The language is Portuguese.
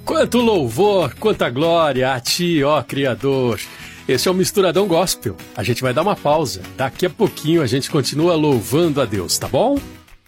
Quanto louvor, quanta glória a Ti, ó Criador. Esse é o Misturadão Gospel. A gente vai dar uma pausa. Daqui a pouquinho a gente continua louvando a Deus, tá bom?